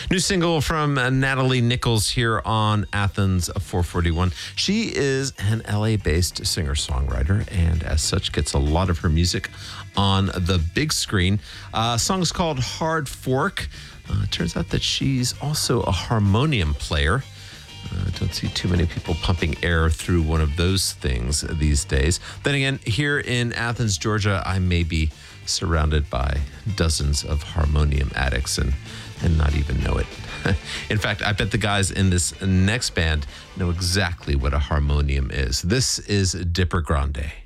New single from Natalie Nichols here on Athens 441. She is an LA-based singer-songwriter and as such gets a lot of her music on the big screen. Song is called Hard Fork. It turns out that she's also a harmonium player. Don't see too many people pumping air through one of those things these days. Then again, here in Athens, Georgia, I may be surrounded by dozens of harmonium addicts and not even know it. In fact, I bet the guys in this next band know exactly what a harmonium is. This is Dipper Grande.